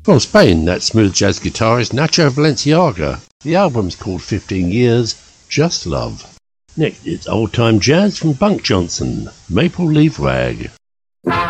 From Spain, that smooth jazz guitarist Nacho Valenciaga. The album's called 15 Years, Just Love. Next, it's old time jazz from Bunk Johnson, Maple Leaf Rag.